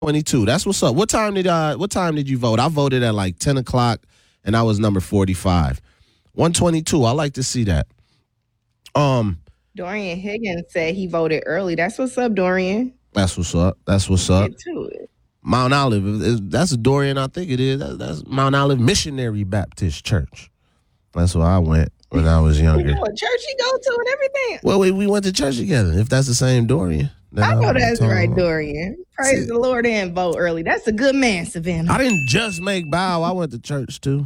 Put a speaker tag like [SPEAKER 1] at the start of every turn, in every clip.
[SPEAKER 1] 22. That's what's up. What time did you vote? I voted at like 10 o'clock, and I was number 45. 122. I like to see that.
[SPEAKER 2] Dorian Higgins said he voted early. That's what's up, Dorian.
[SPEAKER 1] That's what's up. That's what's up.
[SPEAKER 2] Get to it.
[SPEAKER 1] Mount Olive. That's a Dorian. I think it is. That's Mount Olive Missionary Baptist Church. That's where I went when I was younger.
[SPEAKER 2] You know what church you go to and everything?
[SPEAKER 1] Well, we went to church together. If that's the same Dorian.
[SPEAKER 2] I know that's right, Dorian. Praise the Lord and vote early. That's a good man, Savannah.
[SPEAKER 1] I didn't just make bow. I went to church too.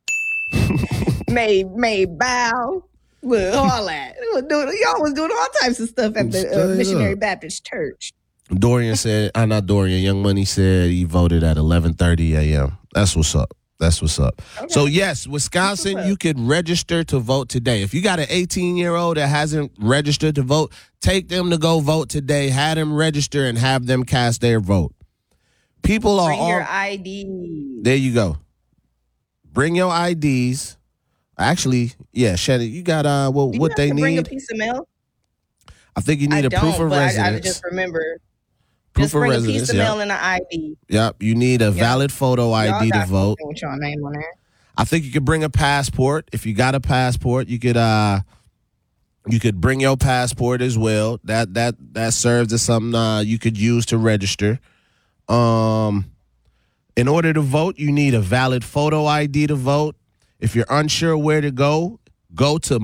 [SPEAKER 2] made bow. Look, all that. Y'all was doing all types of stuff at the Missionary Baptist Church.
[SPEAKER 1] Dorian said, not Dorian, Young Money said he voted at 11:30 a.m. That's what's up. That's what's up. Okay. So, yes, Wisconsin, you could register to vote today. If you got an 18-year-old that hasn't registered to vote, take them to go vote today. Have them register and have them cast their vote. People are
[SPEAKER 2] Bring your ID.
[SPEAKER 1] There you go. Bring your IDs. Actually, yeah, Shannon, you got what they need?
[SPEAKER 2] Bring a piece of mail?
[SPEAKER 1] I think you need a proof of residence.
[SPEAKER 2] I just remember.
[SPEAKER 1] Proof of residence.
[SPEAKER 2] Bring a piece of mail and an ID.
[SPEAKER 1] Yep, you need a valid photo ID to vote.
[SPEAKER 2] With your name on there.
[SPEAKER 1] I think you could bring a passport. If you got a passport, you could bring your passport as well. That serves as something you could use to register. In order to vote, you need a valid photo ID to vote. If you're unsure where to go to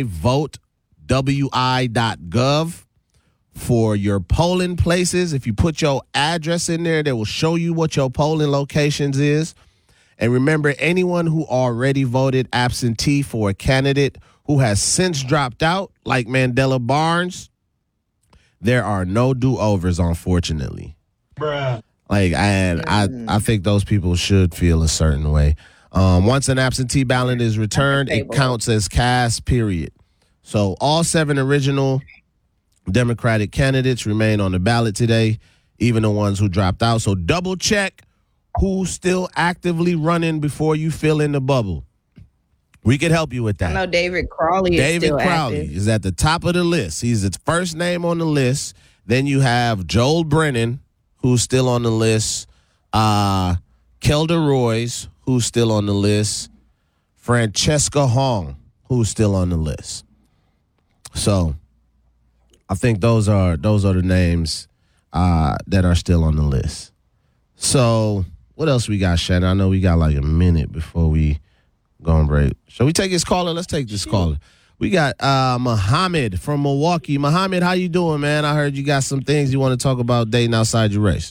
[SPEAKER 1] myvotewi.gov for your polling places. If you put your address in there, they will show you what your polling locations is. And remember, anyone who already voted absentee for a candidate who has since dropped out, like Mandela Barnes, there are no do-overs, unfortunately.
[SPEAKER 3] Bruh.
[SPEAKER 1] I think those people should feel a certain way. Once an absentee ballot is returned, it counts as cast, period. So all 7 original Democratic candidates remain on the ballot today, even the ones who dropped out. So double check who's still actively running before you fill in the bubble. We could help you with that.
[SPEAKER 2] I know David Crowley
[SPEAKER 1] is at the top of the list. He's the first name on the list. Then you have Joel Brennan, who's still on the list. Kelda Royce, who's still on the list. Francesca Hong, who's still on the list. So I think those are the names that are still on the list. So what else we got, Shannon? I know we got like a minute before we go on break. Shall we take this caller? Let's take this caller. We got Muhammad from Milwaukee. Muhammad, how you doing, man? I heard you got some things you want to talk about dating outside your race.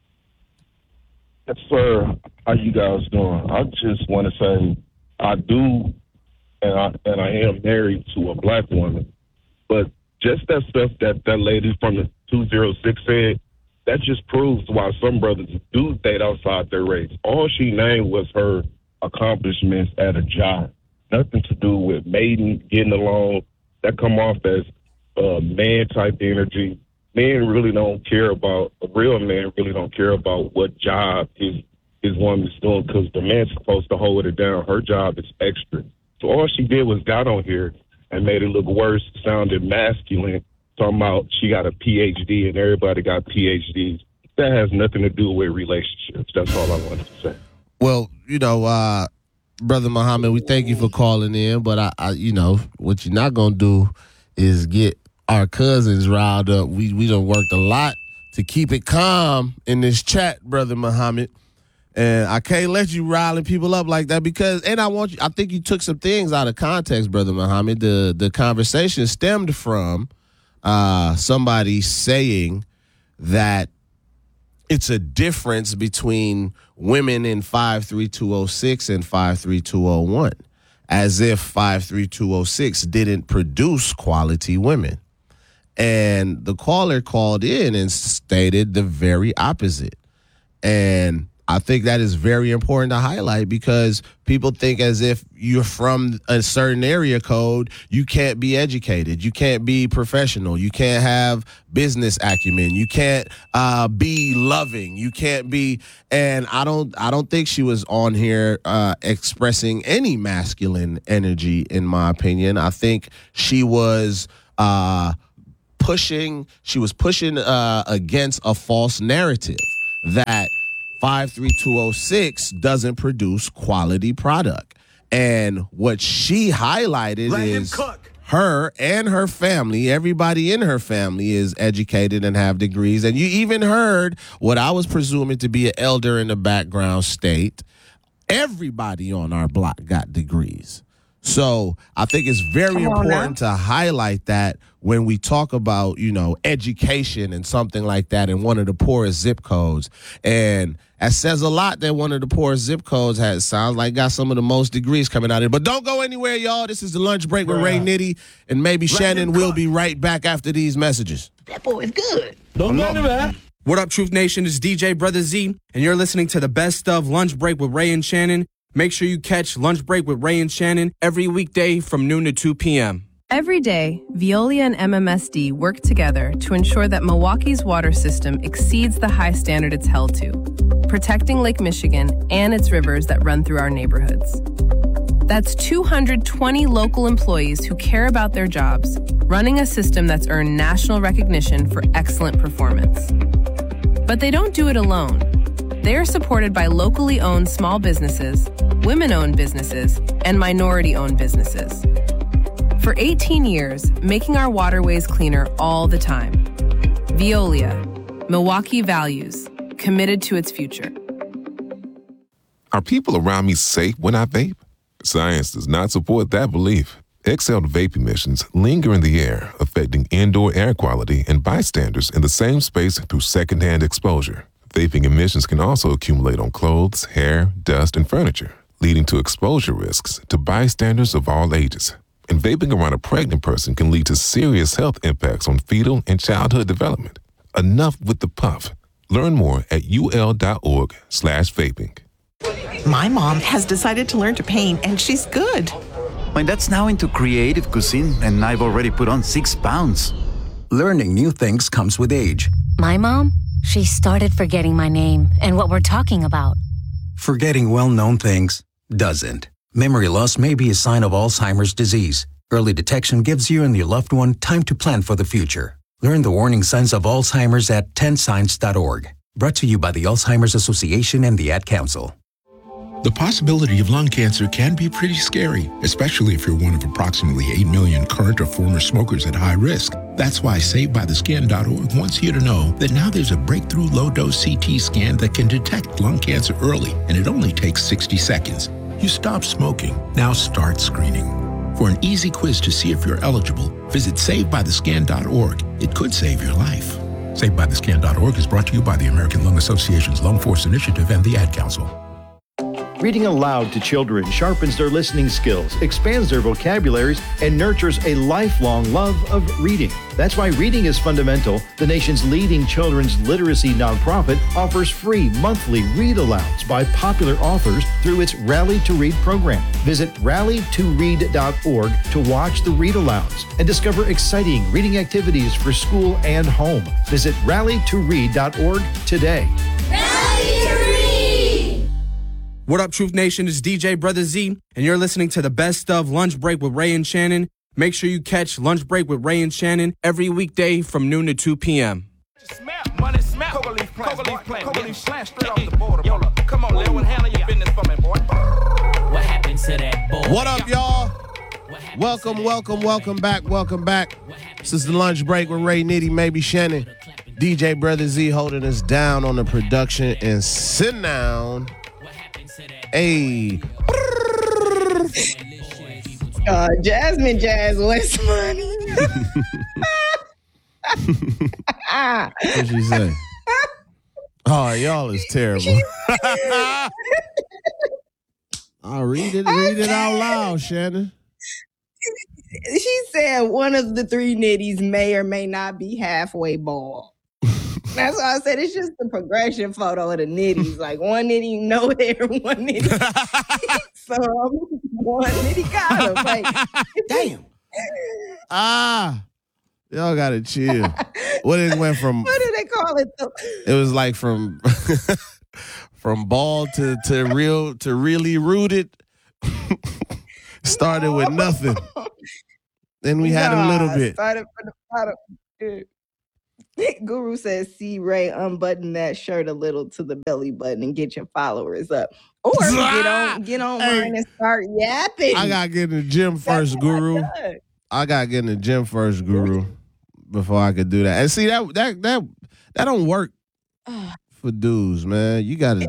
[SPEAKER 4] Yes, sir. How you guys doing? I just want to say I do, and I am married to a black woman, but just that stuff that lady from the 206 said, that just proves why some brothers do date outside their race. All she named was her accomplishments at a job. Nothing to do with mating, getting along. That come off as man-type energy. Men really don't care about, a real man really don't care about what job his woman's doing, because the man's supposed to hold it down. Her job is extra. So all she did was got on here and made it look worse, sounded masculine, talking about she got a PhD and everybody got PhDs. That has nothing to do with relationships. That's all I wanted to say.
[SPEAKER 1] Well, Brother Muhammad, we thank you for calling in, but I what you're not going to do is get our cousins riled up. We done worked a lot to keep it calm in this chat, Brother Muhammad. And I can't let you riling people up like that I think you took some things out of context, Brother Muhammad. The conversation stemmed from somebody saying that it's a difference between women in 53206 and 53201, as if 53206 didn't produce quality women. And the caller called in and stated the very opposite. And I think that is very important to highlight, because people think as if you're from a certain area code, you can't be educated, you can't be professional, you can't have business acumen, you can't be loving, you can't be. And I don't think she was on here expressing any masculine energy, in my opinion. I think she was pushing against a false narrative. that 53206 doesn't produce quality product. And what she highlighted is her and her family, everybody in her family is educated and have degrees. And you even heard what I was presuming to be an elder in the background state. Everybody on our block got degrees. So I think it's very important to highlight that when we talk about, education and something like that in one of the poorest zip codes. And that says a lot that one of the poorest zip codes sounds like got some of the most degrees coming out of it. But don't go anywhere, y'all. This is the Lunch Break with Ray Nitty, and maybe Shannon will be right back after these messages.
[SPEAKER 2] That boy is good.
[SPEAKER 3] Don't go anywhere.
[SPEAKER 5] What up, Truth Nation? It's DJ Brother Z, and you're listening to the best of Lunch Break with Ray and Shannon. Make sure you catch Lunch Break with Ray and Shannon every weekday from noon to 2 p.m.
[SPEAKER 6] Every day, Veolia and MMSD work together to ensure that Milwaukee's water system exceeds the high standard it's held to, protecting Lake Michigan and its rivers that run through our neighborhoods. That's 220 local employees who care about their jobs, running a system that's earned national recognition for excellent performance. But they don't do it alone. They are supported by locally owned small businesses, women-owned businesses, and minority-owned businesses. For 18 years, making our waterways cleaner all the time. Veolia, Milwaukee values, committed to its future.
[SPEAKER 7] Are people around me safe when I vape? Science does not support that belief. Exhaled vape emissions linger in the air, affecting indoor air quality and bystanders in the same space through secondhand exposure. Vaping emissions can also accumulate on clothes, hair, dust, and furniture, leading to exposure risks to bystanders of all ages. And vaping around a pregnant person can lead to serious health impacts on fetal and childhood development. Enough with the puff. Learn more at ul.org/vaping.
[SPEAKER 8] My mom has decided to learn to paint, and she's good.
[SPEAKER 9] My dad's now into creative cuisine, and I've already put on 6 pounds.
[SPEAKER 10] Learning new things comes with age.
[SPEAKER 11] My mom, she started forgetting my name and what we're talking about.
[SPEAKER 10] Forgetting well-known things doesn't. Memory loss may be a sign of Alzheimer's disease. Early detection gives you and your loved one time to plan for the future. Learn the warning signs of Alzheimer's at 10signs.org. Brought to you by the Alzheimer's Association and the Ad Council.
[SPEAKER 12] The possibility of lung cancer can be pretty scary, especially if you're one of approximately 8 million current or former smokers at high risk. That's why SaveByTheScan.org wants you to know that now there's a breakthrough low-dose CT scan that can detect lung cancer early, and it only takes 60 seconds. You stop smoking. Now start screening. For an easy quiz to see if you're eligible, visit SaveByTheScan.org. It could save your life. SaveByTheScan.org is brought to you by the American Lung Association's Lung Force Initiative and the Ad Council.
[SPEAKER 13] Reading aloud to children sharpens their listening skills, expands their vocabularies, and nurtures a lifelong love of reading. That's why Reading is Fundamental, the nation's leading children's literacy nonprofit, offers free monthly read-alouds by popular authors through its Rally to Read program. Visit rallytoread.org to watch the read-alouds and discover exciting reading activities for school and home. Visit rallytoread.org today.
[SPEAKER 5] Rally to Read! What up, Truth Nation? It's DJ Brother Z, and you're listening to the best of Lunch Break with Ray and Shannon. Make sure you catch Lunch Break with Ray and Shannon every weekday from noon to 2 p.m.
[SPEAKER 14] Money smack, Coca Leaf plant, straight off the border. Yola, come on, Lil, and handle your business for me, boy.
[SPEAKER 15] What happened to that boy?
[SPEAKER 1] What up, y'all? Welcome back. This is the Lunch Break with Ray Nitty, maybe Shannon. DJ Brother Z holding us down on the production, and sit down. Hey.
[SPEAKER 2] Jasmine Jazz West Money.
[SPEAKER 1] What'd she say? Oh, y'all is terrible. I'll read it out loud, Shannon.
[SPEAKER 2] She said one of the 3 nitties may or may not be halfway bald. That's why I said it's just the progression photo of the nitties. Like one nitty no hair, one nitty. So one nitty got him. Like,
[SPEAKER 15] damn.
[SPEAKER 1] Y'all gotta chill. What it went from?
[SPEAKER 2] What do they call it though?
[SPEAKER 1] It was like from bald to really rooted. Started with nothing. Then we had a little bit.
[SPEAKER 2] Started from the bottom. Guru says, see Ray unbutton that shirt a little to the belly button and get your followers up. Or get online and start yapping.
[SPEAKER 1] I gotta get in the gym first, Guru. I gotta get in the gym first, Guru, before I could do that. And see that don't work for dudes, man. You gotta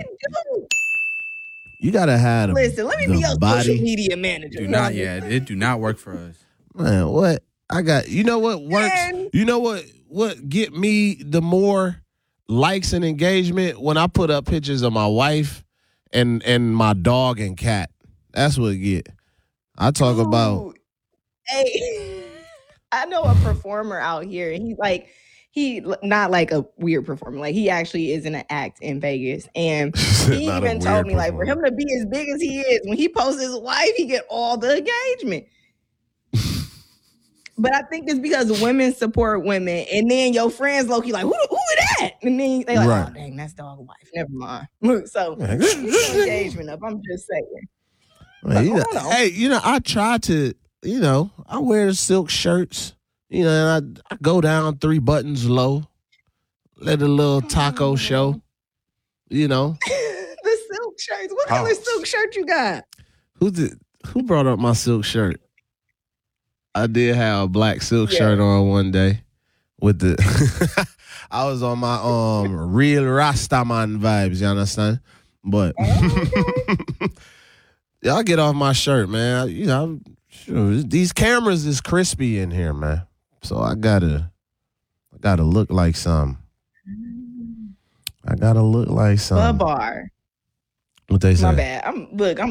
[SPEAKER 1] have
[SPEAKER 2] Listen, let me be your social media manager.
[SPEAKER 5] It do not work for us.
[SPEAKER 1] Man, what? You know what works? You know what get me the more likes and engagement? When I put up pictures of my wife and my dog and cat. That's what get. I talk about.
[SPEAKER 2] Hey, I know a performer out here, and he not like a weird performer. Like, he actually is in an act in Vegas. And he even told me, like, for him to be as big as he is, when he posts his wife, he get all the engagement. But I think it's because women support women. And then your friends low-key like, who is that? And then they like, right. Oh, dang, that's dog wife. Never mind. So, get the engagement up. I'm just saying.
[SPEAKER 1] Hey, I try to, I wear silk shirts. And I go down 3 buttons low, let a little taco show,
[SPEAKER 2] The silk shirts. What color silk shirt you got?
[SPEAKER 1] Who brought up my silk shirt? I did have a black silk shirt on one day with the I was on my real Rastaman vibes, you understand? But y'all get off my shirt, man. Sure, these cameras is crispy in here, man. So I gotta look like some. I gotta look like some.
[SPEAKER 2] Bar.
[SPEAKER 1] What they say?
[SPEAKER 2] My bad. I'm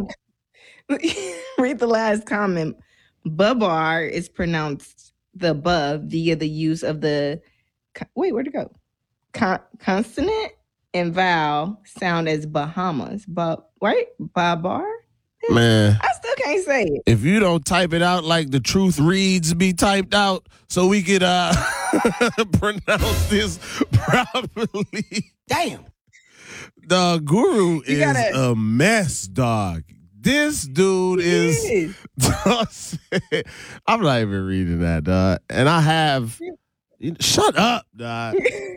[SPEAKER 2] read the last comment. Babar is pronounced the buh via the use of the where'd it go? Consonant and vowel sound as Bahamas. But right? Babar?
[SPEAKER 1] Man,
[SPEAKER 2] I still can't say it.
[SPEAKER 1] If you don't type it out like the truth reads be typed out, so we could pronounce this properly.
[SPEAKER 15] Damn.
[SPEAKER 1] The Guru is a mess, dog. This dude is. I'm not even reading that, dog. And I have. Shut up, dog.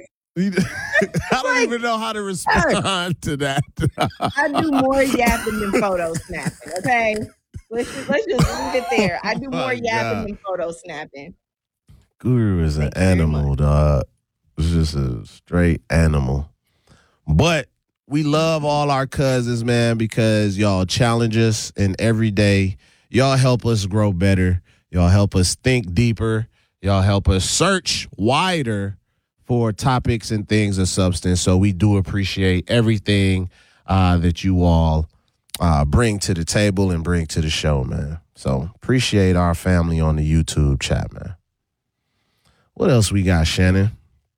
[SPEAKER 1] I don't even know how to respond to that.
[SPEAKER 2] I do more yapping than photo snapping. Okay, let's just leave it there. I do more yapping than photo snapping.
[SPEAKER 1] Guru is an animal, dog. It's just a straight animal. But we love all our cousins, man, because y'all challenge us, and every day y'all help us grow better. Y'all help us think deeper. Y'all help us search wider for topics and things of substance. So we do appreciate everything that you all bring to the table and bring to the show, man. So appreciate our family on the YouTube chat, man. What else we got, Shannon?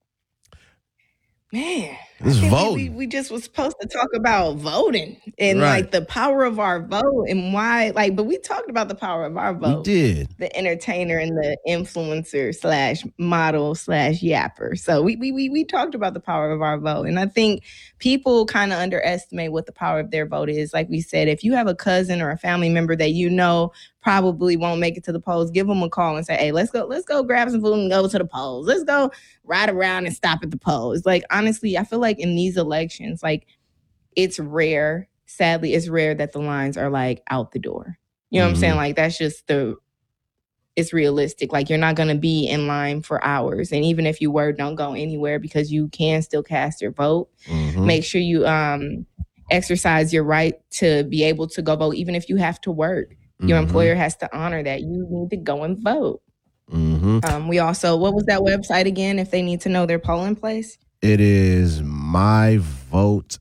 [SPEAKER 2] Man,
[SPEAKER 1] it's voting.
[SPEAKER 2] We just was supposed to talk about voting and like the power of our vote and why, but we talked about the power of our vote.
[SPEAKER 1] We did.
[SPEAKER 2] The entertainer and the influencer / model / yapper. So we talked about the power of our vote. And I think people kind of underestimate what the power of their vote is. Like we said, if you have a cousin or a family member that probably won't make it to the polls, give them a call and say, hey, let's go grab some food and go to the polls. Let's go ride around and stop at the polls. Like, honestly, I feel like in these elections, it's rare. Sadly, it's rare that the lines are out the door. You know what I'm saying? Like, that's just it's realistic. Like, you're not going to be in line for hours. And even if you were, don't go anywhere because you can still cast your vote. Mm-hmm. Make sure you exercise your right to be able to go vote, even if you have to work. Your employer has to honor that. You need to go and vote. Mm-hmm. We also, what was that website again if they need to know their polling place?
[SPEAKER 1] It is myvote.gov,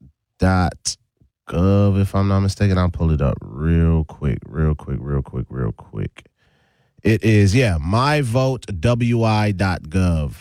[SPEAKER 1] if I'm not mistaken. I'll pull it up real quick. It is, myvotewi.gov.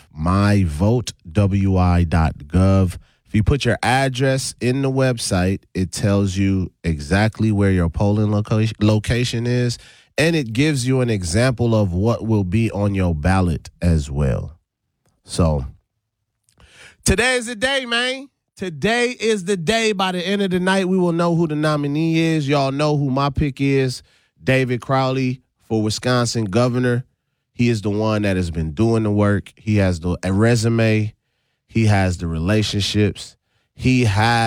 [SPEAKER 1] Myvotewi.gov. If you put your address in the website, it tells you exactly where your polling location is, and it gives you an example of what will be on your ballot as well. So, today is the day, man. Today is the day. By the end of the night, we will know who the nominee is. Y'all know who my pick is, David Crowley for Wisconsin governor. He is the one that has been doing the work. He has a resume. He has the relationships. He has